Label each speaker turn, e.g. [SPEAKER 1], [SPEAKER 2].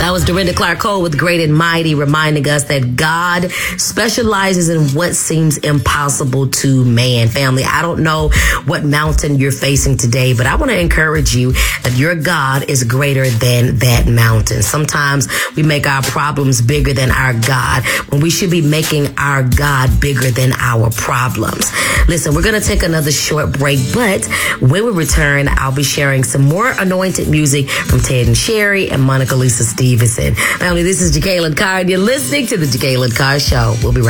[SPEAKER 1] That was Dorinda Clark Cole with Great and Mighty, reminding us that God specializes in what seems impossible to man. Family, I don't know what mountain you're facing today, but I want to encourage you that your God is greater than that mountain. Sometimes we make our problems bigger than our God when we should be making our God bigger than our problems. Listen, we're going to take another short break, but when we return, I'll be sharing some more anointed music from Ted and Sherry and Monica Lisa Stevenson. Family, this is Jacqueline Carr, and you're listening to the Jacqueline Carr Show. We'll be right back.